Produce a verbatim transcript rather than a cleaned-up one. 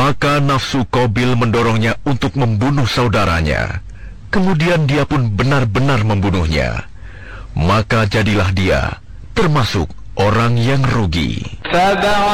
Maka nafsu Qabil mendorongnya untuk membunuh saudaranya. Kemudian dia pun benar-benar membunuhnya. Maka jadilah dia termasuk orang yang rugi.